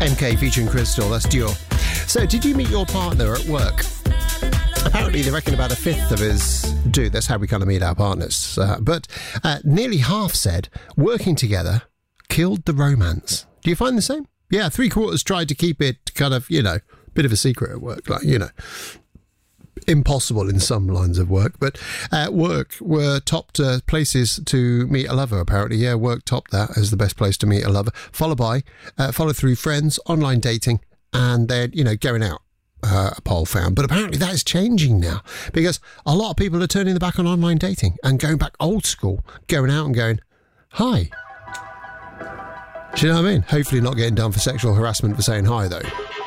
MK featuring Crystal, that's Dior. So, did you meet your partner at work? Apparently, they reckon about a fifth of us do. That's how we kind of meet our partners. But nearly half said working together killed the romance. Do you find the same? Yeah, 3/4 tried to keep it kind of, bit of a secret at work, impossible in some lines of work, but work were topped places to meet a lover, apparently. Yeah, work topped that as the best place to meet a lover, followed through friends, online dating, and then, going out, a poll found. But apparently that is changing now, because a lot of people are turning their back on online dating and going back old school, going out and going, hi. Do you know what I mean? Hopefully not getting done for sexual harassment for saying hi, though.